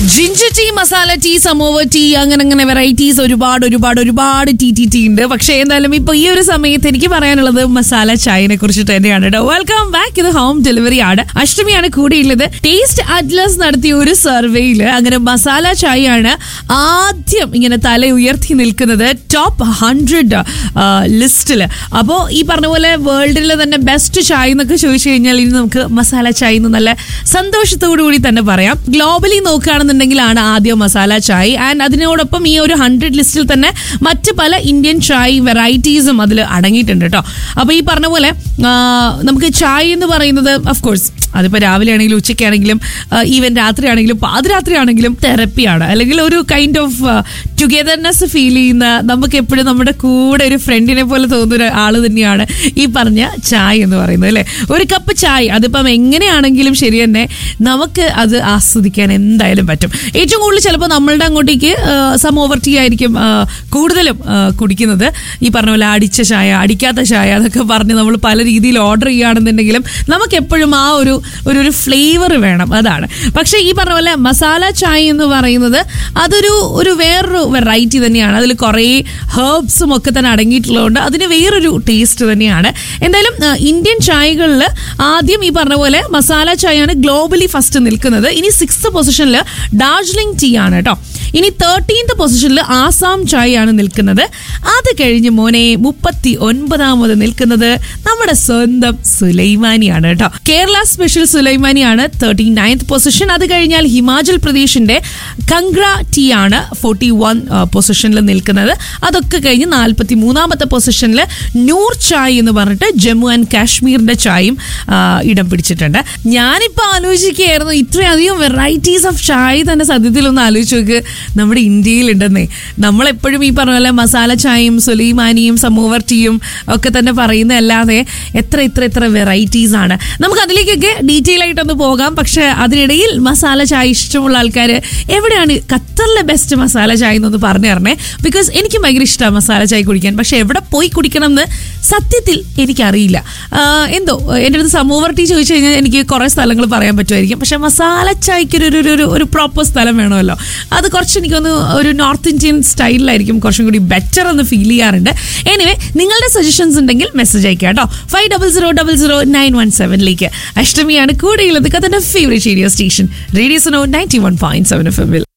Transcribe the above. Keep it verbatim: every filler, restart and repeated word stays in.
Ginger tea, masala tea, Samoa tea, അങ്ങനെ അങ്ങനെ varieties ഒരുപാട് ഒരുപാട് ഒരുപാട് ടീ ടീ ടീ ഉണ്ട്. പക്ഷേ എന്തായാലും ഇപ്പൊ ഈ ഒരു സമയത്ത് എനിക്ക് പറയാനുള്ളത് മസാല ചായനെ കുറിച്ച് തന്നെയാണ് കേട്ടോ. Welcome back. ഇത് ഹോം ഡെലിവറി ആണ്. അഷ്ടമിയാണ് കൂടെയുള്ളത്. ടേസ്റ്റ് അറ്റ്ലസ് നടത്തിയ ഒരു സർവേയില് അങ്ങനെ മസാല ചായയാണ് ആദ്യം ഇങ്ങനെ തല ഉയർത്തി നിൽക്കുന്നത് ടോപ്പ് ഹൺഡ്രഡ് ലിസ്റ്റില്. അപ്പോ ഈ പറഞ്ഞ പോലെ വേൾഡിലെ തന്നെ ബെസ്റ്റ് ചായ എന്നൊക്കെ ചോദിച്ചു കഴിഞ്ഞാൽ ഇനി നമുക്ക് മസാല ചായ എന്ന് നല്ല സന്തോഷത്തോടു കൂടി തന്നെ പറയാം. ഗ്ലോബലി നോക്കുകയാണെന്നുണ്ടെങ്കിലാണ് ആദ്യം മസാല ചായ. ആൻഡ് അതിനോടൊപ്പം ഈ ഒരു ഹൺഡ്രഡ് ലിസ്റ്റിൽ തന്നെ മറ്റ് പല ഇന്ത്യൻ ചായ വെറൈറ്റീസും അതിൽ അടങ്ങിയിട്ടുണ്ട് കേട്ടോ. അപ്പൊ ഈ പറഞ്ഞ പോലെ നമുക്ക് ചായ എന്ന് പറയുന്നത് ഓഫ്കോഴ്സ് അതിപ്പോ രാവിലെ ആണെങ്കിലും ഉച്ചയ്ക്കാണെങ്കിലും ഈവൻ രാത്രി ആണെങ്കിലും പാതിരാത്രി ആണെങ്കിലും തെറപ്പിയാണ്, അല്ലെങ്കിൽ ഒരു കൈൻഡ് ഓഫ് ടുഗെദർനെസ് ഫീൽ ചെയ്യുന്ന, നമുക്ക് എപ്പോഴും നമ്മുടെ കൂടെ ഒരു ഫ്രണ്ടിനെ പോലെ തോന്നുന്ന ആള് തന്നെയാണ് ഈ പറഞ്ഞ ചായ എന്ന് പറയുന്നത് അല്ലെ. ഒരു കപ്പ് ചായ അതിപ്പം എങ്ങനെയാണെങ്കിലും ശരി തന്നെ നമുക്ക് അത് ആസ്വദിക്കാൻ എന്തായാലും പറ്റും. ഏറ്റവും കൂടുതൽ ചിലപ്പോൾ നമ്മളുടെ അങ്ങോട്ടേക്ക് സം ഓവർ ടീ ആയിരിക്കും കൂടുതലും കുടിക്കുന്നത്. ഈ പറഞ്ഞ പോലെ അടിച്ച ചായ, അടിക്കാത്ത ചായ അതൊക്കെ പറഞ്ഞ് നമ്മൾ പല രീതിയിൽ ഓർഡർ ചെയ്യുകയാണെന്നുണ്ടെങ്കിലും നമുക്ക് എപ്പോഴും ആ ഒരു ഒരു ഒരു ഫ്ലേവർ വേണം, അതാണ്. പക്ഷെ ഈ പറഞ്ഞ പോലെ മസാല ചായ എന്ന് പറയുന്നത് അതൊരു ഒരു വേറൊരു വെറൈറ്റി തന്നെയാണ്. അതിൽ കുറേ ഹെർബ്സും ഒക്കെ തന്നെ അടങ്ങിയിട്ടുള്ളതുകൊണ്ട് അതിന് വേറൊരു ടേസ്റ്റ് തന്നെയാണ്. എന്തായാലും ഇന്ത്യൻ ചായകളിൽ ആദ്യം ഈ പറഞ്ഞ പോലെ മസാല ചായയാണ് ഗ്ലോബലി ഫസ്റ്റ് നിൽക്കുന്നത്. ഇനി സിക്സ്ത് പൊസിഷനിൽ ഡാർജിലിംഗ് ടീ ആണ് കേട്ടോ. ഇനി തേർട്ടീൻത് പൊസിഷനിൽ ആസാം ചായയാണ് നിൽക്കുന്നത്. അത് കഴിഞ്ഞ് മോനെ മുപ്പത്തി ഒൻപതാമത് നിൽക്കുന്നത് നമ്മുടെ സ്വന്തം സുലൈമാനിയാണ് കേട്ടോ. Kerala special സുലൈമാനിയാണ് thirty ninth position. അത് കഴിഞ്ഞാൽ ഹിമാചൽ പ്രദേശിന്റെ കംഗ്ര ടീ ആണ് ഫോർട്ടി വൺ പൊസിഷനിൽ നിൽക്കുന്നത്. അതൊക്കെ കഴിഞ്ഞ് നാൽപ്പത്തി മൂന്നാമത്തെ പൊസിഷനിൽ നൂർ ചായ് എന്ന് പറഞ്ഞിട്ട് ജമ്മു ആൻഡ് കാശ്മീരിന്റെ ചായയും ഇടം പിടിച്ചിട്ടുണ്ട്. ഞാനിപ്പോ ആലോചിക്കുകയായിരുന്നു ഇത്രയധികം വെറൈറ്റീസ് ഓഫ് ചായ തന്നെ സത്യത്തിൽ ഒന്ന് ആലോചിച്ച് നോക്ക് നമ്മുടെ ഇന്ത്യയിലുണ്ടെന്നേ. നമ്മളെപ്പോഴും ഈ പറഞ്ഞ പോലെ മസാല ചായയും സുലൈമാനിയും സമോവർ ടീയും ഒക്കെ തന്നെ പറയുന്നതല്ലാതെ എത്ര ഇത്ര ഇത്ര വെറൈറ്റീസ് ആണ്. നമുക്ക് അതിലേക്കൊക്കെ ഡീറ്റെയിൽ ആയിട്ടൊന്ന് പോകാം. പക്ഷെ അതിനിടയിൽ മസാല ചായ ഇഷ്ടമുള്ള ആൾക്കാർ എവിടെയാണ് ഖത്തറിലെ ബെസ്റ്റ് മസാല ചായ എന്നൊന്ന് പറഞ്ഞു തരണേ. ബിക്കോസ് എനിക്ക് ഭയങ്കര ഇഷ്ടമാണ് മസാല ചായ കുടിക്കാൻ. പക്ഷെ എവിടെ പോയി കുടിക്കണം എന്ന് സത്യത്തിൽ എനിക്കറിയില്ല. എന്തോ എൻ്റെ അടുത്ത് സമോവർ ടീ ചോദിച്ചു കഴിഞ്ഞാൽ എനിക്ക് കുറേ സ്ഥലങ്ങൾ പറയാൻ പറ്റുമായിരിക്കും. പക്ഷെ മസാല ചായക്ക് ഒരു ഒരു ഒരു പ്രോപ്പർ സ്ഥലം വേണമല്ലോ. അത് കുറച്ച് എനിക്കൊന്ന് ഒരു നോർത്ത് ഇന്ത്യൻ സ്റ്റൈലിലായിരിക്കും കുറച്ചും കൂടി ബെറ്റർ എന്ന് ഫീൽ ചെയ്യാറുണ്ട്. എനിവേ നിങ്ങളുടെ സജഷൻസ് ഉണ്ടെങ്കിൽ മെസ്സേജ് അയക്കാം കേട്ടോ. Five double zero double zero nine one സെവനിലേക്ക്. അഷ്ടമിയാണ് കൂടെയുള്ളത്. കഥന്റെ favourite radio station radio Suno ninety one point seven F എമ്മിൽ.